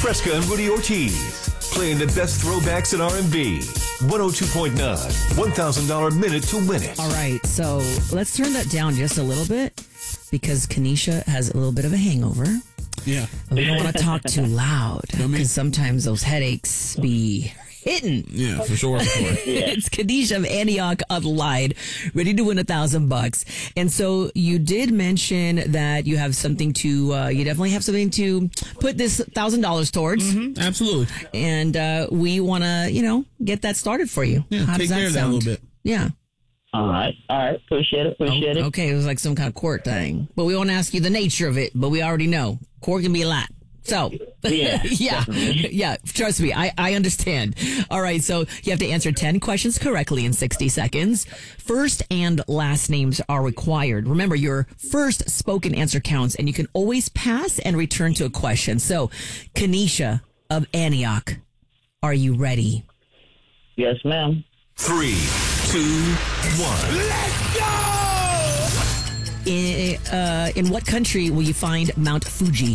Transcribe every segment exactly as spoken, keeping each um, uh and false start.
Fresca and Rudy Ortiz, playing the best throwbacks in R and B. one oh two point nine, one thousand dollars minute to win it. All right, so let's turn that down just a little bit because Kanisha has a little bit of a hangover. Yeah. And we don't want to talk too loud because sometimes those headaches be hitting. Yeah, for sure. For sure. It's Kanisha of Antioch Online, ready to win a thousand bucks. And so you did mention that you have something to, uh, you definitely have something to put this thousand dollars towards. Mm-hmm, absolutely. And uh, we want to, you know, get that started for you. Yeah, How take does that care of that sound? a little bit. Yeah. All right. All right. Appreciate it. Appreciate it. Okay, it was like some kind of court thing. But we won't ask you the nature of it, but we already know. Court can be a lot. So, Yeah. yeah, yeah, trust me, I, I understand. All right, so you have to answer ten questions correctly in sixty seconds. First and last names are required. Remember, your first spoken answer counts, and you can always pass and return to a question. So, Kanisha of Antioch, are you ready? Yes, ma'am. Three, two, one. Let's go! In, uh, in what country will you find Mount Fuji?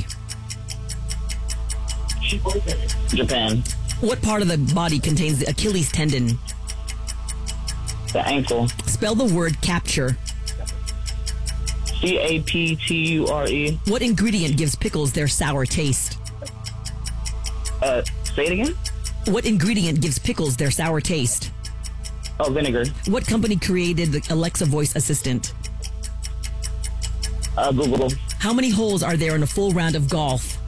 Japan. What part of the body contains the Achilles tendon? The ankle. Spell the word capture. C A P T U R E. What ingredient gives pickles their sour taste? Uh, say it again? What ingredient gives pickles their sour taste? Oh, vinegar. What company created the Alexa voice assistant? Uh, Google. How many holes are there in a full round of golf?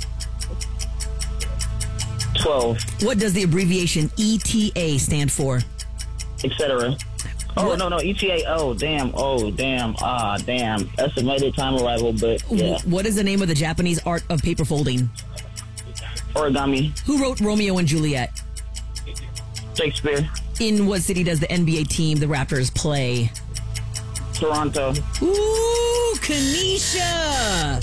twelve. What does the abbreviation E T A stand for? Et cetera. Oh, What- no, no. E T A. Oh, damn. Oh, damn. Ah, damn. Estimated time arrival, but yeah. Wh- What is the name of the Japanese art of paper folding? Origami. Who wrote Romeo and Juliet? Shakespeare. In what city does the N B A team, the Raptors, play? Toronto. Ooh, Kanisha!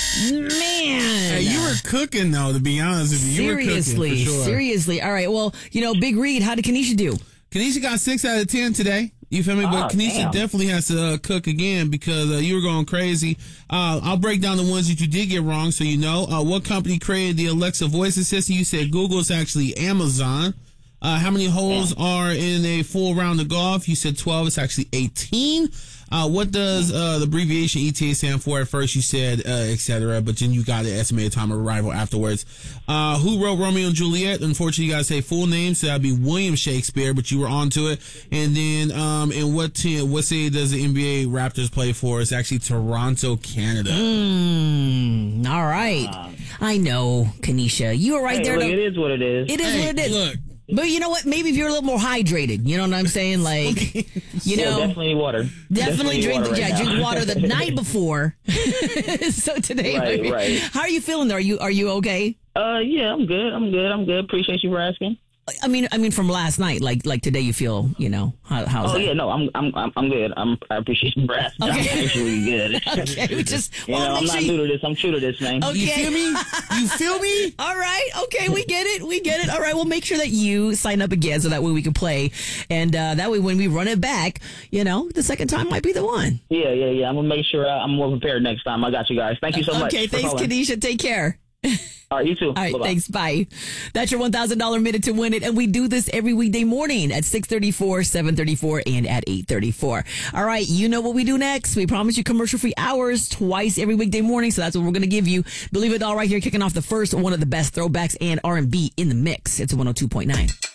Man! Hey, you were cooking, though, to be honest with you. You Seriously, were cooking, for sure. seriously. All right, well, you know, Big Reed, how did Kanisha do? Kanisha got six out of ten today. You feel me? Oh, But Kanisha damn. definitely has to uh, cook again because uh, you were going crazy. Uh, I'll break down the ones that you did get wrong so you know. Uh, what company created the Alexa voice assistant? You said Google. It's actually Amazon. Uh, how many holes are in a full round of golf? You said twelve. It's actually eighteen. Uh, what does uh, the abbreviation E T A stand for? At first you said uh, et cetera, but then you got the estimated time of arrival afterwards. Uh, who wrote Romeo and Juliet? Unfortunately, you got to say full name, so that'd be William Shakespeare, but you were onto it. And then, um, in what team, what city does the N B A Raptors play for? It's actually Toronto, Canada. Mm, all right. I know, Kanisha. You were right Hey, there. look, to- it is what it is. it is Hey, what it is. look. But you know what? Maybe if you're a little more hydrated, you know what I'm saying? Like, you Yeah, know, definitely water. definitely drink, water right yeah, now. drink water the night before. So today, Right, maybe- right. how are you feeling? Are you are you okay? Uh, yeah, I'm good. I'm good. I'm good. Appreciate you for asking. I mean, I mean, from last night, like like today, you feel, you know, how, how's Oh that? yeah, no, I'm I'm I'm, I'm good. I'm I appreciate you for asking. Okay. I'm actually good. Okay, we just You wanna know, I'm make not sure you- new to this. I'm true to this, man. Okay. You feel me? You feel me? All right. Okay. We get it. We get it. All right. Well, make sure that you sign up again so that way we can play. And uh, that way, when we run it back, you know, the second time might be the one. Yeah, yeah, yeah. I'm gonna make sure I- I'm more prepared next time. I got you guys. Thank you so much. Okay. for Thanks, calling. Kanisha. Take care. All right, you too. All right. Bye-bye. Thanks. Bye. That's your one thousand dollars minute to win it. And we do this every weekday morning at six thirty-four, seven thirty-four, and at eight thirty-four. All right. You know what we do next. We promise you commercial free hours twice every weekday morning. So that's what we're going to give you. Believe it all right here, kicking off the first one of the best throwbacks and R and B in the mix. It's one oh two point nine.